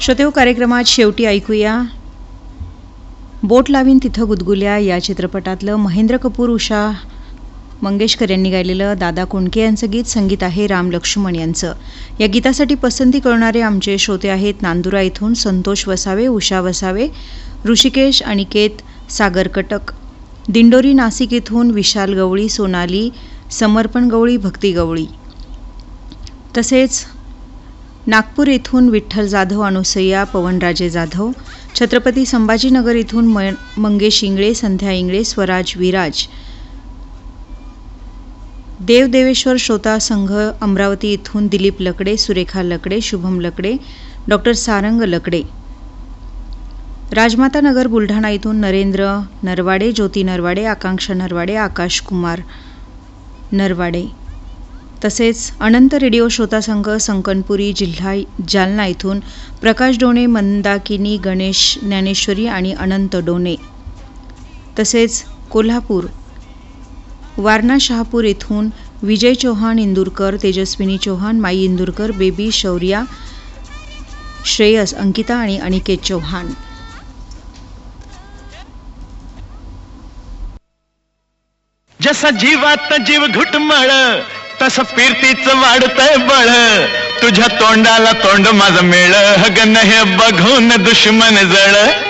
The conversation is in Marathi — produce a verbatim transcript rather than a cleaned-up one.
श्रोतेहो, कार्यक्रमात शेवटी ऐकूया बोट लावीन तिथं गुदगुल्या या चित्रपटातलं महेंद्र कपूर उषा मंगेशकर यांनी गायलेलं दादा कोंडके यांचं गीत. संगीत आहे राम लक्ष्मण यांचं. या गीतासाठी पसंती करणारे आमचे श्रोते आहेत नांदुरा इथून संतोष वसावे, उषा वसावे, ऋषिकेश अनिकेत सागर कटक, दिंडोरी नाशिक इथून विशाल गवळी, सोनाली समर्पण गवळी, भक्ती गवळी, तसेच नागपूर इथून विठ्ठल जाधव, अनुसय्या, पवनराजे जाधव, छत्रपती संभाजीनगर इथून म मंगेश इंगळे, संध्या इंगळे, स्वराज विराज, देवदेवेश्वर श्रोता संघ अमरावती इथून दिलीप लकडे, सुरेखा लकडे, शुभम लकडे, डॉक्टर सारंग लकडे, राजमाता नगर बुलढाणा इथून नरेंद्र नरवाडे, ज्योती नरवाडे, आकांक्षा नरवाडे, आकाश कुमार नरवाडे, तसेच अनंत रेडिओ श्रोता संघ संकनपुरी जिल्हा जालना इथून प्रकाश डोणे, मंदाकिनी, गणेश ज्ञानेश्वरी आणि अनंत डोणे, तसेच कोल्हापूर वारणा शहापूर इथून विजय चौहान इंदुरकर, तेजस्विनी चौहान, माई इंदुरकर, बेबी शौर्या, श्रेयस, अंकिता आणि अनिकेत चौहान. जसा जीवात जीव घुटमळ तसं फिरतीच वाढतंय बळ, तुझ्या तोंडाला तोंड माझं मिळ, हगन हे बघून दुश्मन जळ.